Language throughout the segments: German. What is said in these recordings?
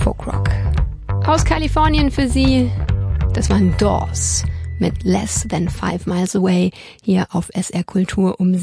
Folkrock. Aus Kalifornien für Sie, das waren Doors mit Less Than 5 Miles Away hier auf SR Kultur um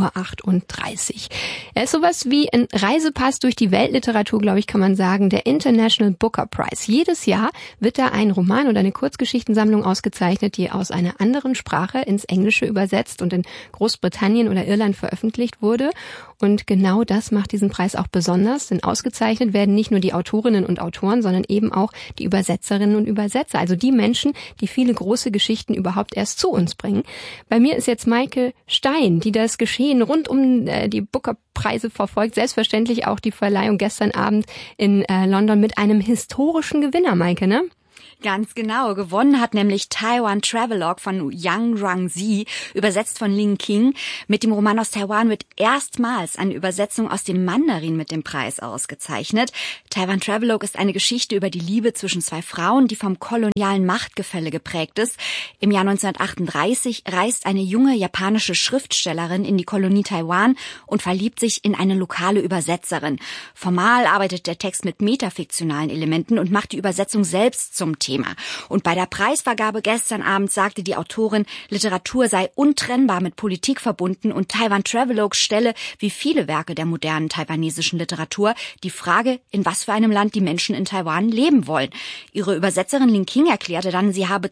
7:38 Uhr. Er ist sowas wie ein Reisepass durch die Weltliteratur, glaube ich, kann man sagen, der International Booker Prize. Jedes Jahr wird da ein Roman oder eine Kurzgeschichtensammlung ausgezeichnet, die aus einer anderen Sprache ins Englische übersetzt und in Großbritannien oder Irland veröffentlicht wurde. Und genau das macht diesen Preis auch besonders, denn ausgezeichnet werden nicht nur die Autorinnen und Autoren, sondern eben auch die Übersetzerinnen und Übersetzer, also die Menschen, die viele große Geschichten überhaupt erst zu uns bringen. Bei mir ist jetzt Maike Stein, die das Geschehen rund um die Booker-Preise verfolgt, selbstverständlich auch die Verleihung gestern Abend in London mit einem historischen Gewinner, Maike, ne? Ganz genau. Gewonnen hat nämlich Taiwan Travelogue von Yang Guangzi, übersetzt von Ling King. Mit dem Roman aus Taiwan wird erstmals eine Übersetzung aus dem Mandarin mit dem Preis ausgezeichnet. Taiwan Travelogue ist eine Geschichte über die Liebe zwischen zwei Frauen, die vom kolonialen Machtgefälle geprägt ist. Im Jahr 1938 reist eine junge japanische Schriftstellerin in die Kolonie Taiwan und verliebt sich in eine lokale Übersetzerin. Formal arbeitet der Text mit metafiktionalen Elementen und macht die Übersetzung selbst zum Thema. Und bei der Preisvergabe gestern Abend sagte die Autorin, Literatur sei untrennbar mit Politik verbunden und Taiwan Travelogue stelle, wie viele Werke der modernen taiwanesischen Literatur, die Frage, in was für einem Land die Menschen in Taiwan leben wollen. Ihre Übersetzerin Ling King erklärte dann, sie habe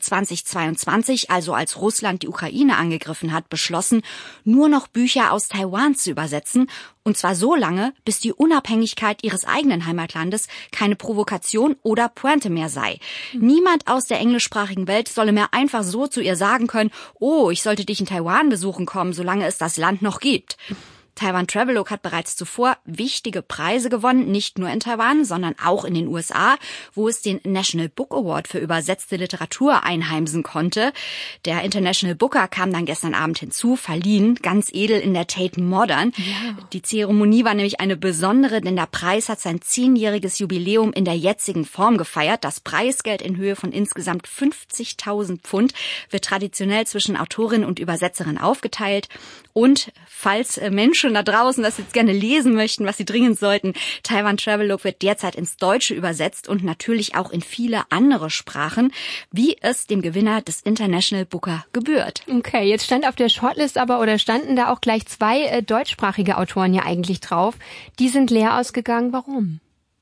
2022, also als Russland die Ukraine angegriffen hat, beschlossen, nur noch Bücher aus Taiwan zu übersetzen. Und zwar so lange, bis die Unabhängigkeit ihres eigenen Heimatlandes keine Provokation oder Pointe mehr sei. Niemand aus der englischsprachigen Welt solle mehr einfach so zu ihr sagen können, oh, ich sollte dich in Taiwan besuchen kommen, solange es das Land noch gibt. Taiwan Travelogue hat bereits zuvor wichtige Preise gewonnen, nicht nur in Taiwan, sondern auch in den USA, wo es den National Book Award für übersetzte Literatur einheimsen konnte. Der International Booker kam dann gestern Abend hinzu, verliehen, ganz edel in der Tate Modern. Ja. Die Zeremonie war nämlich eine besondere, denn der Preis hat sein 10-jähriges Jubiläum in der jetzigen Form gefeiert. Das Preisgeld in Höhe von insgesamt 50.000 Pfund wird traditionell zwischen Autorin und Übersetzerin aufgeteilt. Und falls Menschen da draußen das jetzt gerne lesen möchten, was sie dringend sollten, Taiwan Travelogue wird derzeit ins Deutsche übersetzt und natürlich auch in viele andere Sprachen, wie es dem Gewinner des International Booker gebührt. Okay, jetzt stand auf der Shortlist standen da auch gleich 2 deutschsprachige Autoren ja eigentlich drauf. Die sind leer ausgegangen. Warum?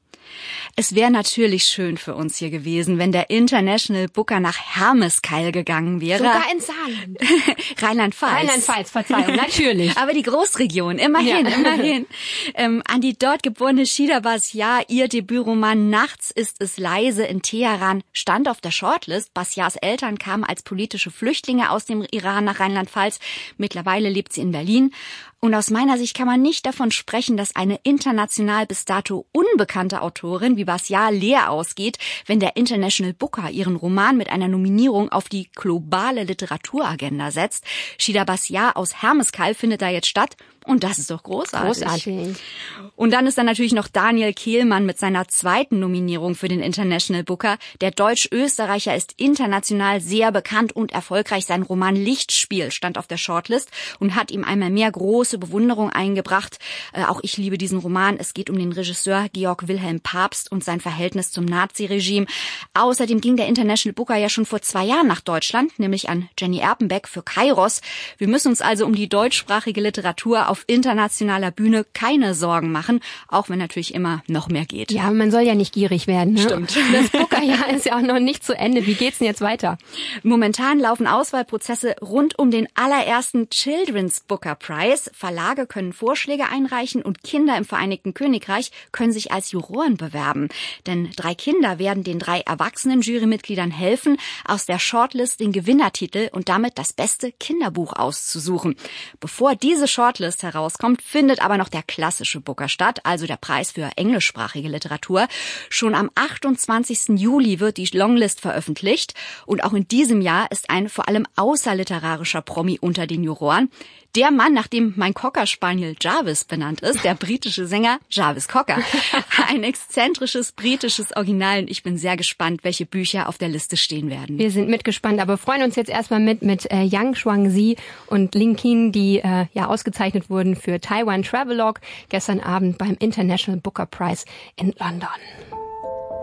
Es wäre natürlich schön für uns hier gewesen, wenn der International Booker nach Hermeskeil gegangen wäre. Sogar in Saarland. Rheinland-Pfalz. Rheinland-Pfalz, Verzeihung, natürlich. Aber die Großregion, immerhin, ja. Immerhin. An die dort geborene Shida Basiar, ihr Debütroman Nachts ist es leise in Teheran stand auf der Shortlist. Basiars Eltern kamen als politische Flüchtlinge aus dem Iran nach Rheinland-Pfalz. Mittlerweile lebt sie in Berlin. Und aus meiner Sicht kann man nicht davon sprechen, dass eine international bis dato unbekannte Autorin wie Basiar leer ausgeht, wenn der International Booker ihren Roman mit einer Nominierung auf die globale Literaturagenda setzt. Shida Basiar aus Hermeskeil findet da jetzt statt. Und das ist doch großartig. Großartig. Und dann ist da natürlich noch Daniel Kehlmann mit seiner 2. Nominierung für den International Booker. Der Deutsch-Österreicher ist international sehr bekannt und erfolgreich. Sein Roman Lichtspiel stand auf der Shortlist und hat ihm einmal mehr große Bewunderung eingebracht. Auch ich liebe diesen Roman. Es geht um den Regisseur Georg Wilhelm Pabst und sein Verhältnis zum Naziregime. Außerdem ging der International Booker ja schon vor 2 Jahren nach Deutschland, nämlich an Jenny Erpenbeck für Kairos. Wir müssen uns also um die deutschsprachige Literatur auf internationaler Bühne keine Sorgen machen, auch wenn natürlich immer noch mehr geht. Ja, man soll ja nicht gierig werden. Ne? Stimmt. Das Booker-Jahr ist ja auch noch nicht zu Ende. Wie geht's denn jetzt weiter? Momentan laufen Auswahlprozesse rund um den allerersten Children's Booker Prize. Verlage können Vorschläge einreichen und Kinder im Vereinigten Königreich können sich als Juroren bewerben. Denn 3 Kinder werden den 3 erwachsenen Jurymitgliedern helfen, aus der Shortlist den Gewinnertitel und damit das beste Kinderbuch auszusuchen. Bevor diese Shortlist herauskommt, findet aber noch der klassische Booker statt, also der Preis für englischsprachige Literatur. Schon am 28. Juli wird die Longlist veröffentlicht und auch in diesem Jahr ist ein vor allem außerliterarischer Promi unter den Juroren. Der Mann, nach dem mein Cocker-Spaniel Jarvis benannt ist, der britische Sänger Jarvis Cocker. Ein exzentrisches britisches Original und ich bin sehr gespannt, welche Bücher auf der Liste stehen werden. Wir sind mitgespannt, aber freuen uns jetzt erstmal mit Yang Guangzi und Ling King, die ausgezeichnet wurden für Taiwan Travelogue gestern Abend beim International Booker Prize in London.